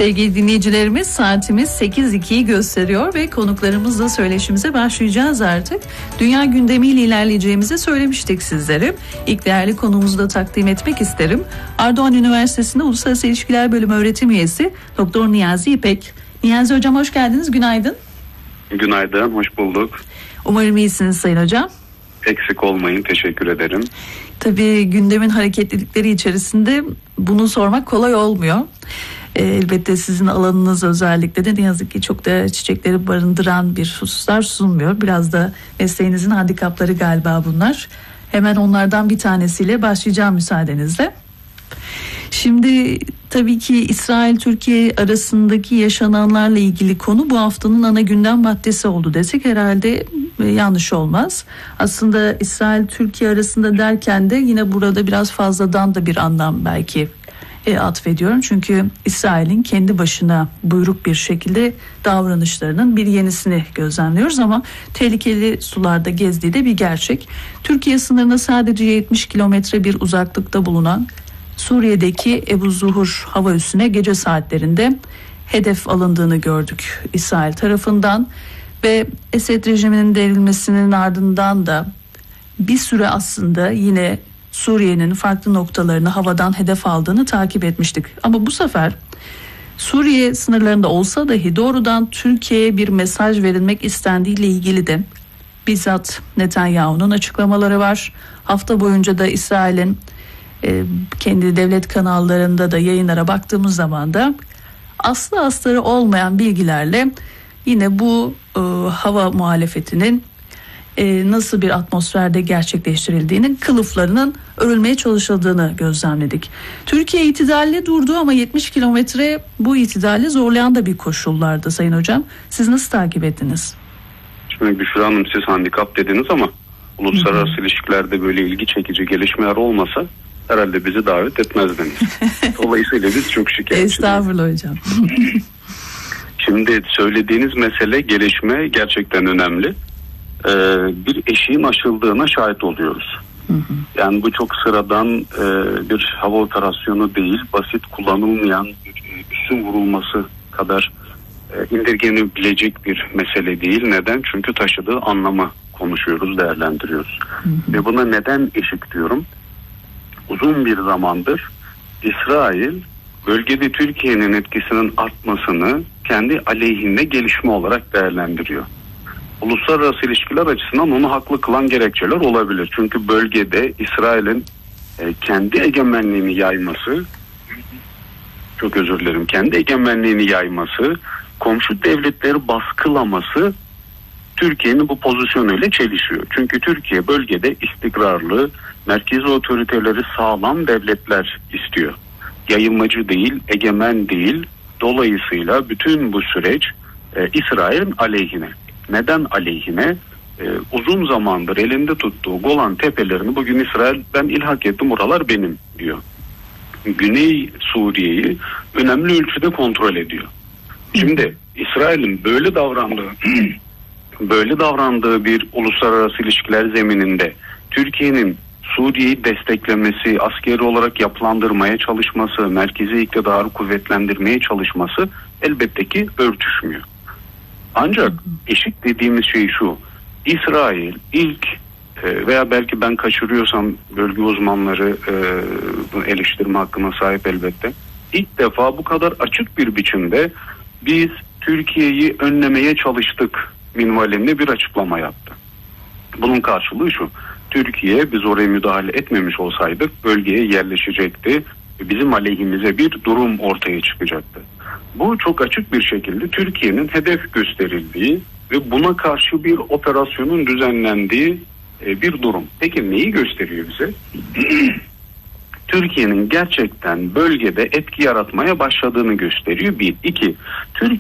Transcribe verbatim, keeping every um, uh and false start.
Sevgili dinleyicilerimiz, saatimiz sekiz ikiyi gösteriyor ve konuklarımızla söyleşimize başlayacağız artık. Dünya gündemiyle ilerleyeceğimizi söylemiştik sizlere. İlk değerli konuğumuzu da takdim etmek isterim. Ardoğan Üniversitesi'nde Uluslararası İlişkiler Bölümü öğretim üyesi Doktor Niyazi İpek. Niyazi Hocam hoş geldiniz, günaydın. Günaydın, hoş bulduk. Umarım iyisiniz Sayın Hocam. Eksik olmayın, teşekkür ederim. Tabii gündemin hareketlilikleri içerisinde bunu sormak kolay olmuyor. Elbette sizin alanınız özellikle de ne yazık ki çok da çiçekleri barındıran bir hususlar sunmuyor. Biraz da mesleğinizin handikapları galiba bunlar. Hemen onlardan bir tanesiyle başlayacağım müsaadenizle. Şimdi tabii ki İsrail-Türkiye arasındaki yaşananlarla ilgili konu bu haftanın ana gündem maddesi oldu desek herhalde yanlış olmaz. Aslında İsrail-Türkiye arasında derken de yine burada biraz fazladan da bir anlam belki e, atfediyorum. Çünkü İsrail'in kendi başına buyruk bir şekilde davranışlarının bir yenisini gözlemliyoruz ama tehlikeli sularda gezdiği de bir gerçek. Türkiye sınırına sadece yetmiş kilometre bir uzaklıkta bulunan Suriye'deki Ebu Zuhur hava üssüne gece saatlerinde hedef alındığını gördük İsrail tarafından ve Esed rejiminin devrilmesinin ardından da bir süre aslında yine Suriye'nin farklı noktalarını havadan hedef aldığını takip etmiştik. Ama bu sefer Suriye sınırlarında olsa dahi doğrudan Türkiye'ye bir mesaj verilmek istendiği ile ilgili de bizzat Netanyahu'nun açıklamaları var. Hafta boyunca da İsrail'in kendi devlet kanallarında da yayınlara baktığımız zaman da aslı astarı olmayan bilgilerle yine bu e, hava muhalefetinin e, nasıl bir atmosferde gerçekleştirildiğinin kılıflarının örülmeye çalışıldığını gözlemledik. Türkiye itidalli durdu ama yetmiş kilometre bu itidali zorlayan da bir koşullarda Sayın Hocam. Siz nasıl takip ettiniz? Şimdi Büşra Hanım, siz handikap dediniz ama uluslararası Hı-hı. ilişkilerde böyle ilgi çekici gelişmeler olmasa herhalde bizi davet etmezdiniz. Dolayısıyla biz çok şikayetçiyiz. Estağfurullah hocam. Şimdi söylediğiniz mesele, gelişme gerçekten önemli. Ee, bir eşiğin aşıldığına şahit oluyoruz. Hı hı. Yani bu çok sıradan e, bir hava operasyonu değil, basit kullanılmayan bir üssün vurulması kadar e, indirgenebilecek bir mesele değil. Neden? Çünkü taşıdığı anlamı konuşuyoruz, değerlendiriyoruz. Hı hı. Ve buna neden eşik diyorum? Uzun bir zamandır İsrail bölgede Türkiye'nin etkisinin artmasını kendi aleyhine gelişme olarak değerlendiriyor. Uluslararası ilişkiler açısından onu haklı kılan gerekçeler olabilir. Çünkü bölgede İsrail'in e, kendi egemenliğini yayması, çok özür dilerim, kendi egemenliğini yayması, komşu devletleri baskılaması Türkiye'nin bu pozisyonuyla çelişiyor. Çünkü Türkiye bölgede istikrarlı, merkezi otoriteleri sağlam devletler istiyor. Yayılmacı değil, egemen değil. Dolayısıyla bütün bu süreç e, İsrail'in aleyhine. Neden aleyhine? E, uzun zamandır elinde tuttuğu Golan tepelerini bugün İsrail, ben ilhak ettim, oralar benim diyor. Güney Suriye'yi önemli ölçüde kontrol ediyor. Şimdi İsrail'in böyle davrandığı böyle davrandığı bir uluslararası ilişkiler zemininde Türkiye'nin Suriye'yi desteklemesi, askeri olarak yapılandırmaya çalışması, merkezi iktidarı kuvvetlendirmeye çalışması elbette ki örtüşmüyor. Ancak eşik dediğimiz şey şu: İsrail ilk veya belki ben kaçırıyorsam bölge uzmanları eleştirme hakkına sahip elbette. İlk defa bu kadar açık bir biçimde biz Türkiye'yi önlemeye çalıştık minvalinde bir açıklama yaptı. Bunun karşılığı şu: Türkiye, biz oraya müdahale etmemiş olsaydık bölgeye yerleşecekti. Bizim aleyhimize bir durum ortaya çıkacaktı. Bu çok açık bir şekilde Türkiye'nin hedef gösterildiği ve buna karşı bir operasyonun düzenlendiği bir durum. Peki neyi gösteriyor bize? Türkiye'nin gerçekten bölgede etki yaratmaya başladığını gösteriyor. Bir, iki, Türkiye